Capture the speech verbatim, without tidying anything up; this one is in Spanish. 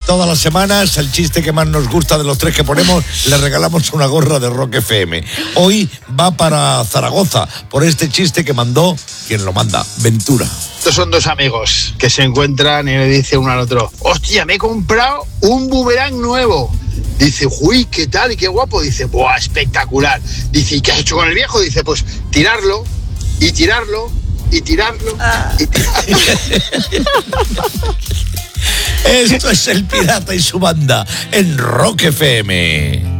Todas las semanas, el chiste que más nos gusta de los tres que ponemos, le regalamos una gorra de Rock F M. Hoy va para Zaragoza, por este chiste que mandó quien lo manda, Ventura. Estos son dos amigos que se encuentran y le dice uno al otro: hostia, me he comprado un boomerang nuevo. Dice, uy, ¿qué tal? Y qué guapo. Dice, ¡buah, espectacular! Dice, ¿y qué has hecho con el viejo? Dice, pues tirarlo, y tirarlo, y tirarlo, ah. y tirarlo. Esto es El Pirata y su banda en Rock F M.